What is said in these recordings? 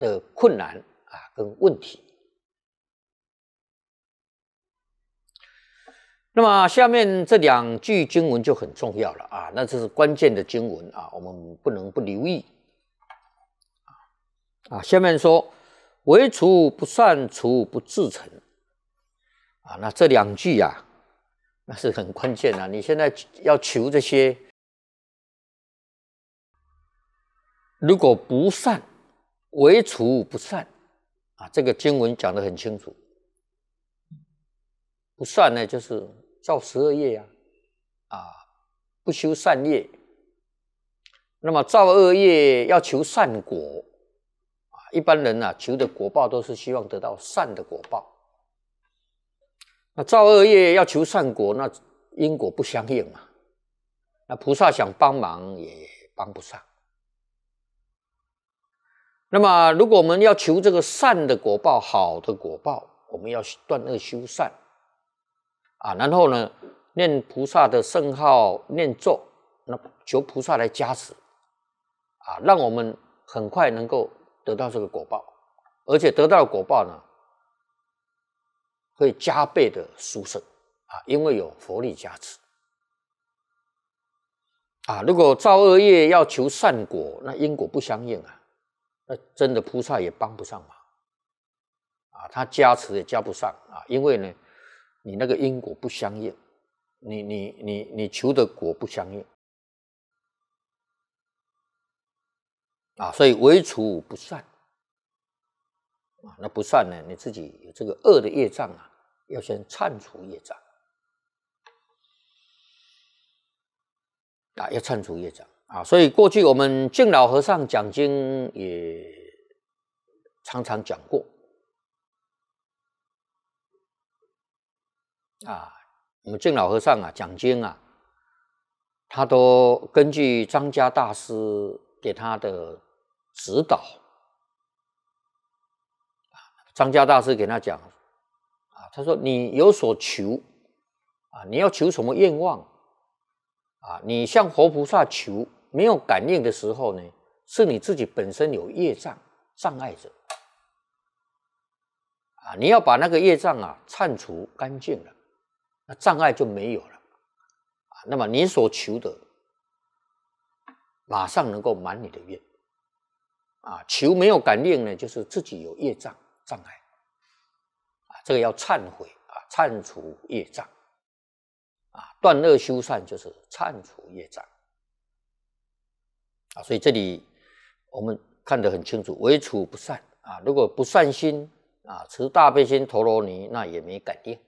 的困难啊跟问题。那么下面这2句经文就很重要了啊，那这是关键的经文啊，我们不能不留意啊。下面说唯除不善，除不至诚啊，那这2句啊，那是很关键啊。你现在要求这些，如果不善，唯除不善啊，这个经文讲得很清楚。不善呢，就是造12业啊，不修善业。那么造恶业要求善果啊，一般人啊求的果报都是希望得到善的果报。那造恶业要求善果，那因果不相应嘛。那菩萨想帮忙也帮不上。那么如果我们要求这个善的果报，好的果报，我们要断恶修善啊，然后呢念菩萨的圣号，念咒，那求菩萨来加持啊，让我们很快能够得到这个果报，而且得到的果报呢会加倍的殊胜啊，因为有佛力加持啊。如果造恶业要求善果，那因果不相应啊，那真的菩萨也帮不上忙啊，他加持也加不上啊，因为呢你那个因果不相应，你求的果不相应啊，所以唯除不善啊，那不善呢，你自己有这个恶的业障啊，要先忏除业障啊，要忏除业障啊。所以过去我们敬老和尚讲经也常常讲过啊，我们敬老和尚啊讲经啊，他都根据张家大师给他的指导，张家大师给他讲啊，他说你有所求啊，你要求什么愿望啊？你向活菩萨求没有感应的时候呢，是你自己本身有业障障碍着啊，你要把那个业障啊忏除干净了，那障碍就没有了啊。那么你所求的马上能够满你的愿啊。求没有感应呢，就是自己有业障障碍啊，这个要忏悔啊，忏除业障啊，断恶修善就是忏除业障啊。所以这里我们看得很清楚，唯除不善啊，如果不善心啊，持大悲心陀罗尼，那也没感应。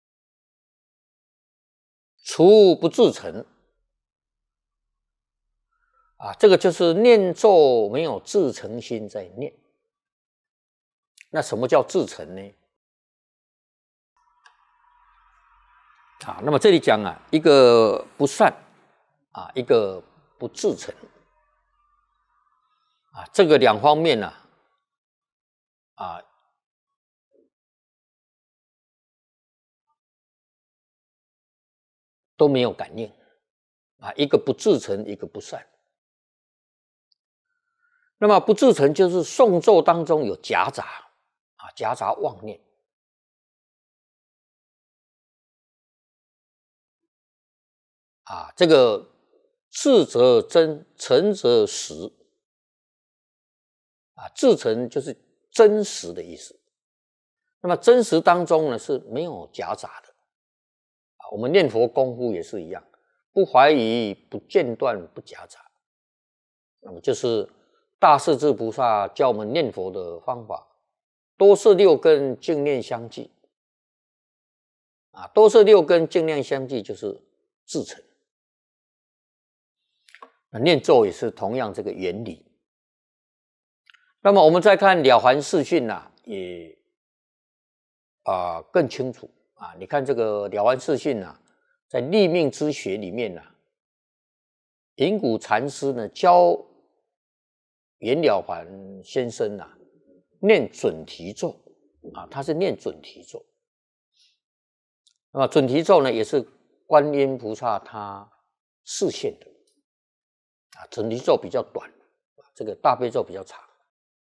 除不至诚啊，这个就是念咒没有至诚心在念。那什么叫至诚呢？啊，那么这里讲啊，一个不善啊，一个不至诚啊，这个2方面呢啊，都没有感应啊，一个不至诚，一个不善。那么不至诚就是诵咒当中有夹杂啊，夹杂妄念啊，这个至则真，诚则实啊，至诚就是真实的意思。那么真实当中呢是没有夹杂的啊，我们念佛功夫也是一样，不怀疑，不间断，不夹杂。那么就是大势至菩萨教我们念佛的方法，多是6根净念相继啊，多是6根净念相继就是至诚。念咒也是同样这个原理。那么我们再看了凡四训啊，也更清楚啊。你看这个了凡四训啊，在立命之学里面啊，隐谷禅师呢教袁了凡先生啊念准提咒啊，他是念准提咒。那么准提咒呢，也是观音菩萨他示现的啊。准提咒比较短，这个大悲咒比较长。